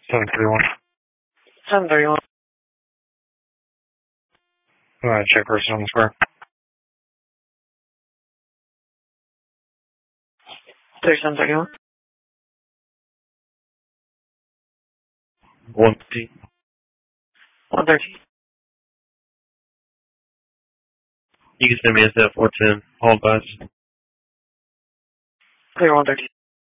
731. 731. Check person on the square. 3731. 113. 113. You can send me a set 410. All advice. Clear 113.